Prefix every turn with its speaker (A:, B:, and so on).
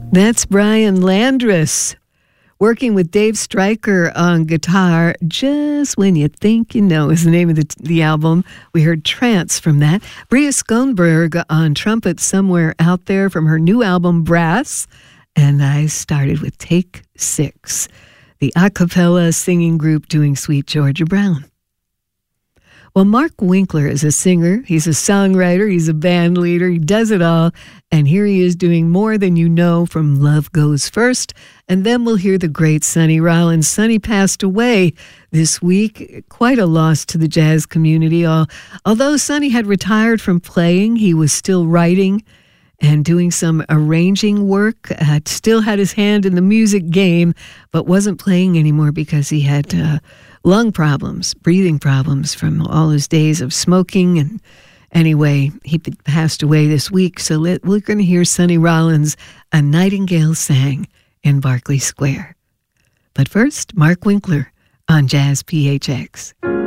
A: That's Brian Landrus working with Dave Stryker on guitar. Just When You Think You Know is the name of the album. We heard Trance from that. Bria Schoenberg on trumpet, Somewhere Out There, from her new album Brass. And I started with Take 6, the a cappella singing group doing Sweet Georgia Brown. Well, Mark Winkler is a singer, he's a songwriter, he's a band leader, he does it all, and here he is doing More Than You Know from Love Goes First, and then we'll hear the great Sonny Rollins. Sonny passed away this week, quite a loss to the jazz community. Although Sonny had retired from playing, he was still writing and doing some arranging work, still had his hand in the music game, but wasn't playing anymore because he had lung problems, breathing problems from all his days of smoking. And anyway, he passed away this week. So we're going to hear Sonny Rollins, A Nightingale Sang in Berkeley Square. But first, Mark Winkler on Jazz PHX.